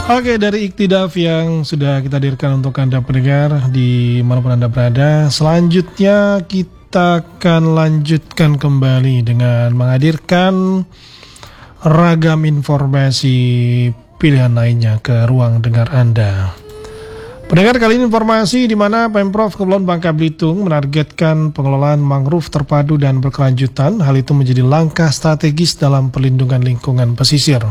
Oke, dari Iktidaf yang sudah kita hadirkan untuk Anda pendengar di manapun Anda berada. Selanjutnya kita akan lanjutkan kembali dengan menghadirkan ragam informasi pilihan lainnya ke ruang dengar Anda. Pendengar, kali ini informasi di mana Pemprov Kepulauan Bangka Belitung menargetkan pengelolaan mangrove terpadu dan berkelanjutan. Hal itu menjadi langkah strategis dalam perlindungan lingkungan pesisir.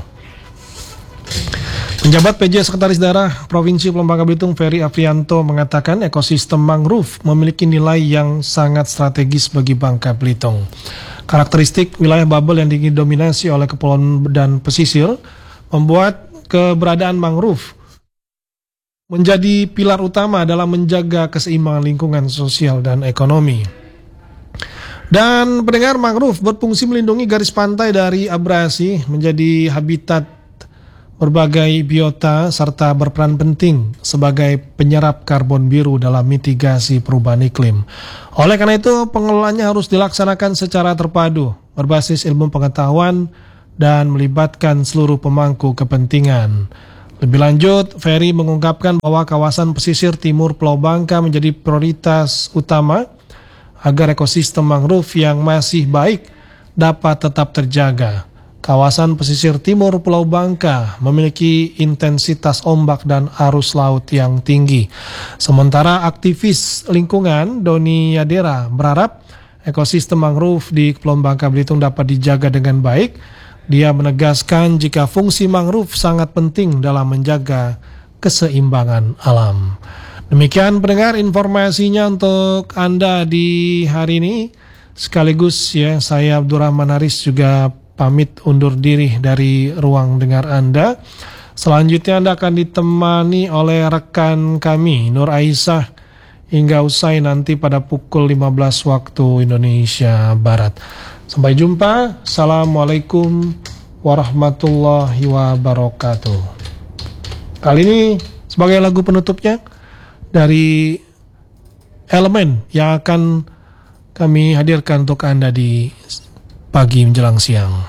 Penjabat PJ Sekretaris Daerah Provinsi Kepulauan Bangka Belitung Ferry Afrianto mengatakan ekosistem mangrove memiliki nilai yang sangat strategis bagi Bangka Belitung. Karakteristik wilayah bubble yang didominasi oleh kepulauan dan pesisir membuat keberadaan mangrove menjadi pilar utama dalam menjaga keseimbangan lingkungan sosial dan ekonomi. Dan pendengar, mangrove berfungsi melindungi garis pantai dari abrasi, menjadi habitat berbagai biota serta berperan penting sebagai penyerap karbon biru dalam mitigasi perubahan iklim. Oleh karena itu, pengelolaannya harus dilaksanakan secara terpadu, berbasis ilmu pengetahuan dan melibatkan seluruh pemangku kepentingan. Lebih lanjut, Ferry mengungkapkan bahwa kawasan pesisir timur Pulau Bangka menjadi prioritas utama agar ekosistem mangrove yang masih baik dapat tetap terjaga. Kawasan pesisir timur Pulau Bangka memiliki intensitas ombak dan arus laut yang tinggi. Sementara aktivis lingkungan Doni Yadera berharap ekosistem mangrove di Kepulauan Bangka Belitung dapat dijaga dengan baik. Dia menegaskan jika fungsi mangrove sangat penting dalam menjaga keseimbangan alam. Demikian pendengar informasinya untuk Anda di hari ini. Sekaligus ya, saya Abdurrahman Haris juga pamit undur diri dari ruang dengar Anda. Selanjutnya Anda akan ditemani oleh rekan kami Nur Aisyah hingga usai nanti pada pukul 15 waktu Indonesia Barat. Sampai jumpa. Assalamualaikum warahmatullahi wabarakatuh. Kali ini sebagai lagu penutupnya dari Elemen yang akan kami hadirkan untuk Anda di pagi menjelang siang.